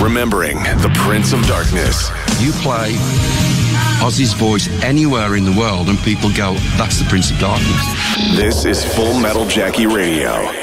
remembering the Prince of Darkness. You play Ozzy's voice anywhere in the world and people go, that's the Prince of Darkness. This is Full Metal Jackie Radio.